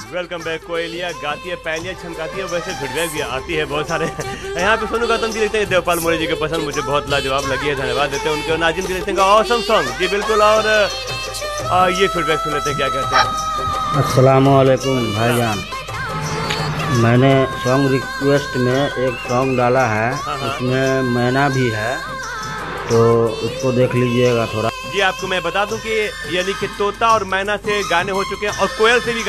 Welcome back. कोयलिया गाती है, पहलियाँ छमकाती है, वैसे फीडबैक भी आती है बहुत सारे। यहाँ पे सोनू गौतम जी लिखते हैं देवपाल मोरे जी के पसंद मुझे बहुत लाजवाब लगी है, धन्यवाद देते हैं उनके। और नाजिम जी लिखते हैं ऑसम सॉन्ग जी बिल्कुल। और ये फीडबैक सुन लेते हैं क्या कहते हैं। अस्सलाम वालेकुम भाईजान, मैंने सॉन्ग रिक्वेस्ट में एक सॉन्ग डाला है, उसमें मैना भी है, तो उसको देख लीजिएगा थोड़ा। जी आपको मैं बता दूं कि यानी कि तोता और मैना से गाने हो चुके हैं और कोयल से भी